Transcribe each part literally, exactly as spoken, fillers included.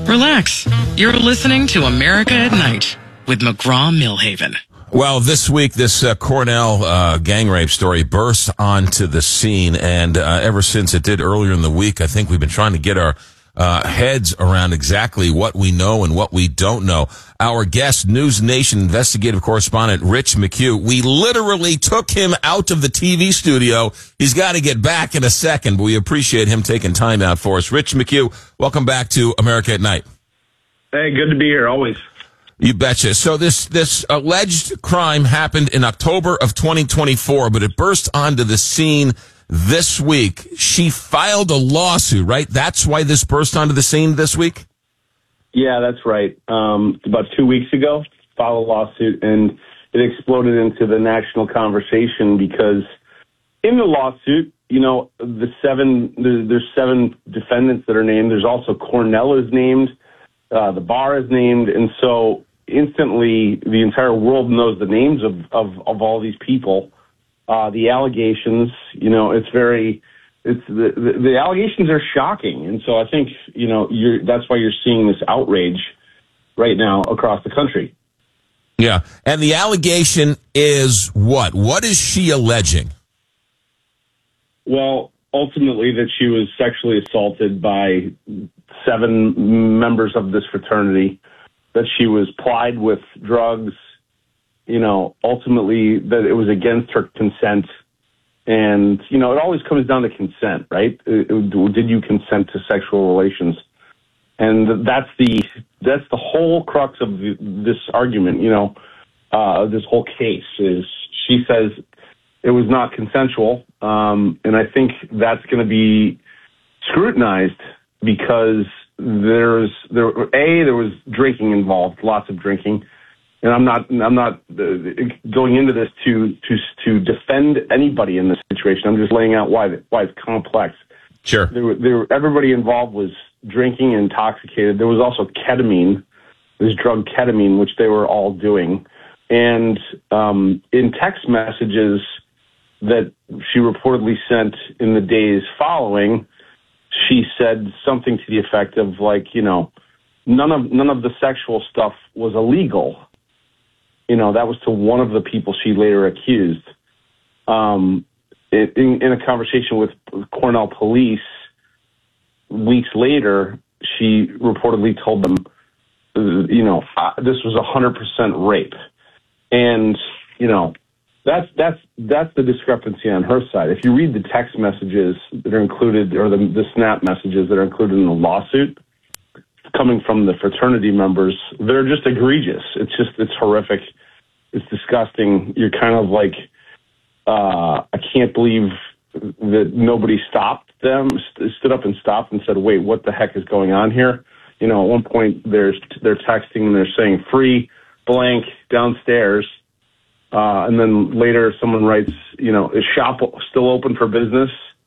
Relax. You're listening to America at Night with McGraw-Milhaven. Well, this week, this uh, Cornell uh, gang rape story burst onto the scene, and uh, ever since it did earlier in the week, I think we've been trying to get our uh, heads around exactly what we know and what we don't know. Our guest, News Nation investigative correspondent Rich McHugh, we literally took him out of the T V studio. He's got to get back in a second, but we appreciate him taking time out for us. Rich McHugh, welcome back to America at Night. Hey, good to be here, always. You betcha. So this, this alleged crime happened in October of twenty twenty-four, but it burst onto the scene this week. She filed a lawsuit, right? That's why this burst onto the scene this week? Yeah, that's right. Um, about two weeks ago, filed a lawsuit, and it exploded into the national conversation because in the lawsuit, you know, the seven, there, there's seven defendants that are named. There's also Cornell is named. Uh, the bar is named. And so instantly the entire world knows the names of, of, of all these people. Uh, the allegations, you know, it's very, it's the, the, the allegations are shocking. And so I think, you know, you're, that's why you're seeing this outrage right now across the country. Yeah. And the allegation is what? What is she alleging? Well, ultimately that she was sexually assaulted by seven members of this fraternity, that she was plied with drugs, you know, ultimately that it was against her consent. And, you know, it always comes down to consent, right? It, it, did you consent to sexual relations? And that's the, that's the whole crux of the, this argument, you know, uh, this whole case is she says it was not consensual. Um, and I think that's going to be scrutinized because there's there a there was drinking involved, lots of drinking, and I'm not I'm not uh, going into this to to to defend anybody in this situation. I'm just laying out why why it's complex. Sure. There were, there were, everybody involved was drinking and intoxicated. There was also ketamine, this drug ketamine, which they were all doing, and um, in text messages that she reportedly sent in the days following, she said something to the effect of like, you know, none of none of the sexual stuff was illegal. You know, that was to one of the people she later accused. Um, in, in a conversation with Cornell police weeks later, she reportedly told them, you know, this was one hundred percent rape. And, you know, That's that's that's the discrepancy on her side. If you read the text messages that are included, or the, the snap messages that are included in the lawsuit, coming from the fraternity members, they're just egregious. It's just it's horrific. It's disgusting. You're kind of like, uh, I can't believe that nobody stopped them, st- stood up and stopped and said, "Wait, what the heck is going on here?" You know, at one point there's they're texting and they're saying "free blank downstairs." Uh, and then later someone writes, you know, is shop still open for business?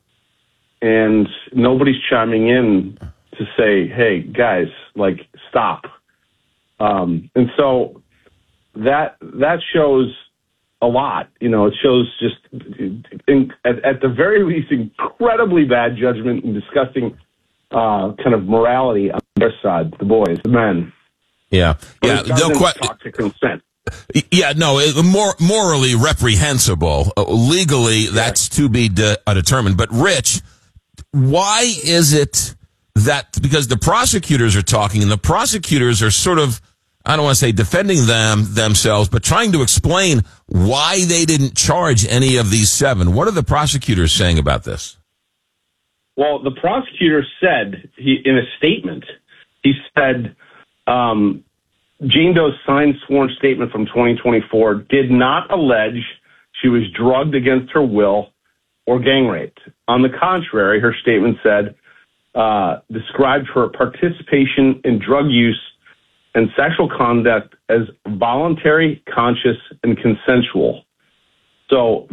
And nobody's chiming in to say, hey, guys, like, stop. Um, and so that that shows a lot. You know, it shows just, in, at, at the very least, incredibly bad judgment and disgusting uh, kind of morality on their side, the boys, the men. Yeah. But yeah. it doesn't No que- talk to consent. Yeah, no, it, more, morally reprehensible. Uh, legally, that's to be de- uh, determined. But, Rich, why is it that, because the prosecutors are talking, and the prosecutors are sort of, I don't want to say defending them themselves, but trying to explain why they didn't charge any of these seven. What are the prosecutors saying about this? Well, the prosecutor said, he in a statement, he said, um, Jane Doe's signed sworn statement from twenty twenty-four did not allege she was drugged against her will or gang raped. On the contrary, her statement said, uh, described her participation in drug use and sexual conduct as voluntary, conscious, and consensual. So